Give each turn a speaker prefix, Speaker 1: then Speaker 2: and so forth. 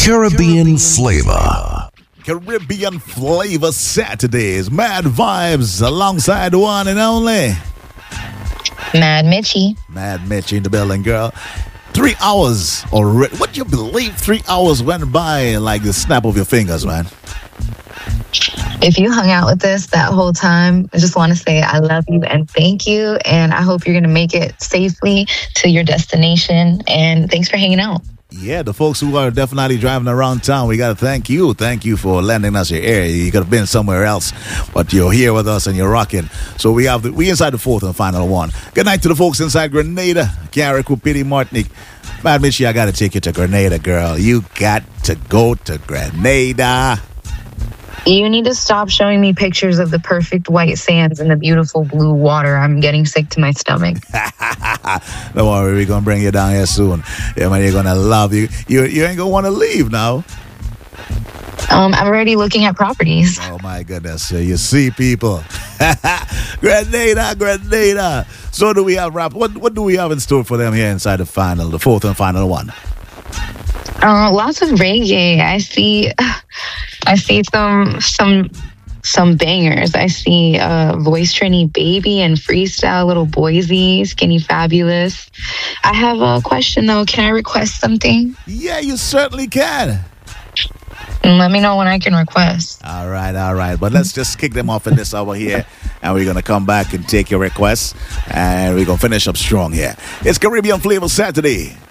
Speaker 1: Caribbean flavor.
Speaker 2: Caribbean Flavor Saturdays. Mad vibes alongside the one and only
Speaker 3: Mad Mitchie.
Speaker 2: Mad Mitchie in the building, girl. 3 hours already. Would you believe 3 hours went by like the snap of your fingers, man?
Speaker 3: If you hung out with us that whole time, I just want to say I love you and thank you. And I hope you're going to make it safely to your destination. And thanks for hanging out.
Speaker 2: Yeah, the folks who are definitely driving around town, we got to thank you. Thank you for lending us your ear. You could have been somewhere else, but you're here with us and you're rocking. So we inside the fourth and final one. Good night to the folks inside Grenada, Garrick, Wapiti, Martinique. Mad Mitchie, I got to take you to Grenada, girl. You got to go to Grenada.
Speaker 3: You need to stop showing me pictures of the perfect white sands and the beautiful blue water. I'm getting sick to my stomach.
Speaker 2: Don't worry, we're going to bring you down here soon. Yeah, man, you're going to love you. You ain't going to want to leave now.
Speaker 3: I'm already looking at properties.
Speaker 2: Oh, my goodness. You see, people. Grenada. So do we have rap? What do we have in store for them here inside the fourth and final one?
Speaker 3: Lots of reggae. I see some bangers. I see Voice Trini Baby and Freestyle Little Boise, Skinny Fabulous. I have a question though. Can I request something?
Speaker 2: Yeah, you certainly can.
Speaker 3: Let me know when I can request.
Speaker 2: All right. But let's just kick them off in this hour here. And we're going to come back and take your requests. And we're going to finish up strong here. It's Caribbean Flavor Saturday.